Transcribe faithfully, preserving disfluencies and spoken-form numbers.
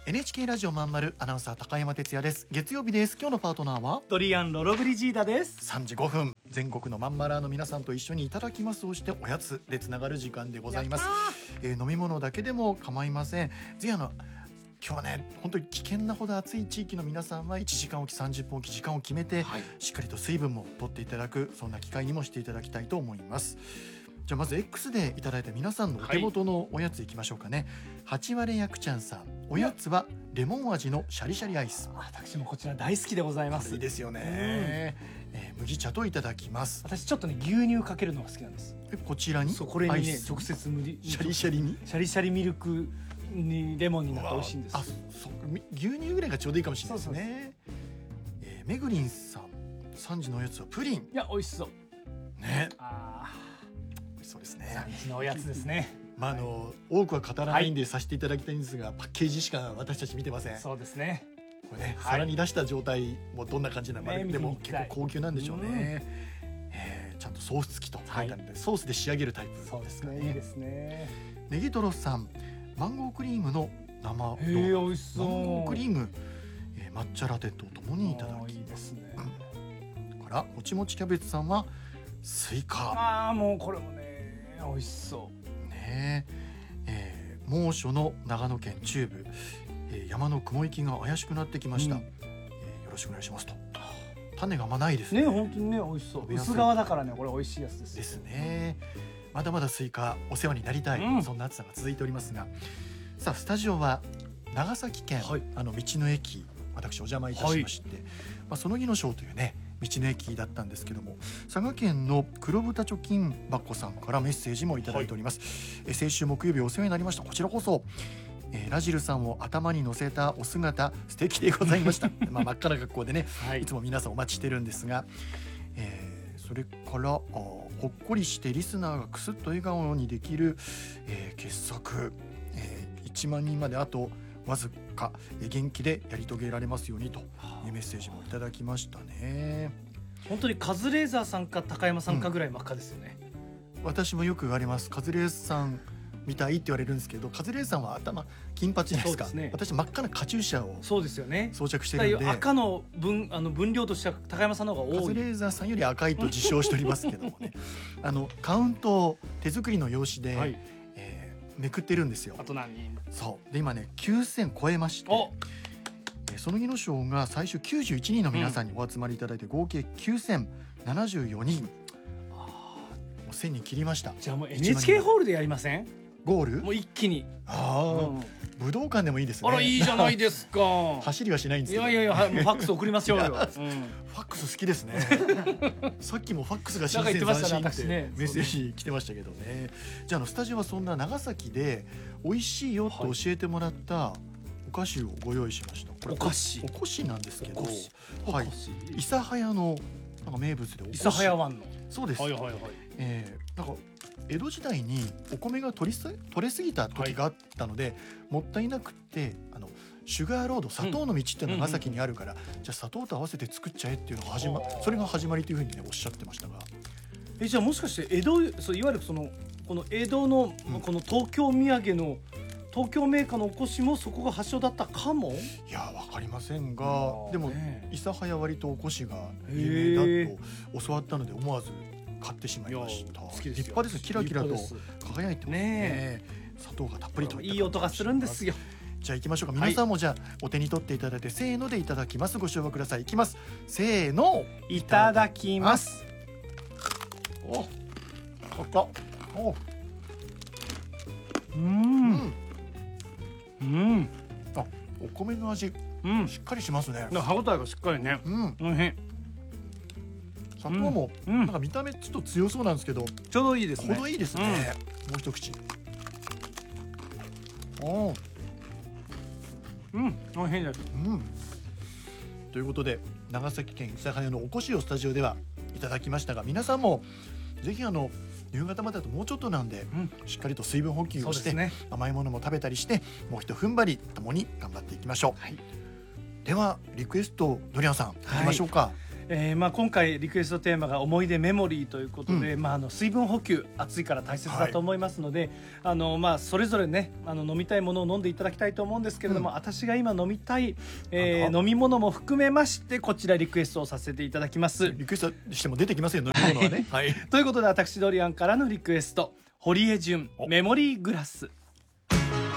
エヌエイチケー ラジオまんまるアナウンサー高山哲也です。月曜日です。今日のパートナーはドリアンロロブリジーダです。 さんじごふん、全国のまんまらーの皆さんと一緒にいただきますをしておやつでつながる時間でございます。えー、飲み物だけでも構いません。ぜひあの今日はね、本当に危険なほど暑い地域の皆さんはいちじかんおきさんじゅっぷんおき時間を決めて、はい、しっかりと水分も取っていただく、そんな機会にもしていただきたいと思います。じゃあまず X でいただいた皆さんのお手元のおやついきましょうかね。はち割やくちゃんさん、おやつはレモン味のシャリシャリアイス。 私もこちら大好きでございます。 いいですよね、えー、麦茶といただきます。 私ちょっとね牛乳かけるのが好きなんです。 えこちらにそう、これにね直接無理シャリシャリにシャリシャリミルクにレモンになって美味しいんです。 あ、そ牛乳ぐらいがちょうどいいかもしれないですね。えー、めぐりんさん、さんじのおやつはプリン。 いや美味しそうね。 あ美味しそうですね。 さんじのおやつですね。 まああの多くは語らないんでさせていただきたいんですが、はい、パッケージしか私たち見てません。 そうですね。 これね、はい、皿に出した状態もどんな感じなのか、ね、でも結構高級なんでしょうね。えー、ちゃんとソース付きと書いてあるので、はい、ソースで仕上げるタイプですかね。そうですね、 いいですね。 ネギトロさん、マンゴークリームの生のへー美味しそう。 マンゴークリーム、えー、抹茶ラテとともにいただきいいですね。 うん、からもちもちキャベツさんはスイカ。 ああもうこれもね美味しそうね。えー、猛暑の長野県中部、えー、山の雲行きが怪しくなってきました、うん、えー、よろしくお願いしますと。種があんまないですね。 ね、本当にね美味しそう。薄皮だからね、これ美味しいやつですですね。まだまだスイカお世話になりたい、うん、そんな暑さが続いておりますが、さあスタジオは長崎県、はい、あの道の駅、私お邪魔いたしまして、はい、まあ、その日のショーというね道の駅だったんですけども、佐賀県の黒豚貯金箱さんからメッセージもいただいております、はい、え先週木曜日お世話になりました。こちらこそ、えー、ラジルさんを頭に乗せたお姿素敵でございましたまあ真っ赤な格好でね、はい、いつも皆さんお待ちしてるんですが、えー、それからほっこりしてリスナーがクスッと笑顔にできる、えー、傑作、えー、いちまんにんまであとわずか、元気でやり遂げられますようにというメッセージもいただきましたね。 本当にカズレーザーさんか高山さんかぐらい真っ赤ですよね、 うん、私もよく言われます。カズレーザーさんみたいって言われるんですけど、カズレーザーさんは頭金髪じゃないですか。そうですね、私真っ赤なカチューシャをそうですよね装着してるんで、 赤の 分, あの分量としては高山さんの方が多い。 カズレーザーさんより赤いと自称しておりますけどもねあのカウントを手作りの用紙で、はい、えー、めくってるんですよ。 あと何人そうで今ねきゅうせん超えまして、その日の賞が最終きゅうじゅういちにんの皆さんにお集まりいただいて、合計きゅうせんななじゅうよにん、あもうせんにん切りました。 じゃあもう エヌエイチケー ホールでやりません？ ゴールもう一気に。 ああ、うん、武道館でもいいですね。 あらいいじゃないですか走りはしないんですけど、 いやいやいや、もうファックス送りましょうよ、うん、ファックス好きですねさっきもファックスが新鮮斬新ってメッセージ来てましたけどね。じゃあ、あのスタジオはそんな長崎で美味しいよと教えてもらったお菓子をご用意しました。これお菓子おこしなんですけど、 はい、 諫早のなんか名物でおこし。 諫早湾の。 そうです、 はいはいはい、 えー、なんか江戸時代にお米が取りす取れすぎた時があったので、はい、もったいなくってあのシュガーロード、砂糖の道っていうのが長崎にあるから、うんうんうん、じゃあ砂糖と合わせて作っちゃえっていうのが始まそれが始まりというふうにねおっしゃってましたが、 えじゃあもしかして江戸、そういわゆるそのこの江戸の、うん、この東京土産の東京メーカーのおこしもそこが発祥だったかも。 いやわかりませんが、でも諫早割とおこしが有名だと教わったので思わず買ってしまいました。立派です。キラキラと輝いてますね。砂糖がたっぷりといい音がするんですよ。 じゃあ行きましょうか。皆さんもじゃあお手に取っていただいて、せーのでいただきます。ご唱和ください。いきます。せーの、 いただきます。 お、あった。お、 うん、うん、 あ、お米の味、うん、しっかりしますね。 歯ごたえがしっかりね。うん、おいしい。 砂糖もなんか見た目ちょっと強そうなんですけど、 ちょうどいいですね。 程いいですね。もう一口。おー、 うん、おいしいです。 うん。ということで長崎県諫早のおこしをスタジオではいただきましたが、皆さんもぜひあの夕方までだともうちょっとなんで、うん、しっかりと水分補給をして、ね、甘いものも食べたりしてもうひと踏ん張りともに頑張っていきましょう。はい、ではリクエストドリアンさん、はい、いきましょうか。 えーまあ、今回リクエストテーマが思い出メモリーということで、うん、まあ、あの水分補給暑いから大切だと思いますので、はい、あのまあ、それぞれねあの飲みたいものを飲んでいただきたいと思うんですけれども、うん、私が今飲みたい、えー、飲み物も含めましてこちらリクエストをさせていただきます。 リクエストしても出てきませんよ飲み物はね、 はい、ということで私ドリアンからのリクエスト堀江純メモリーグラス。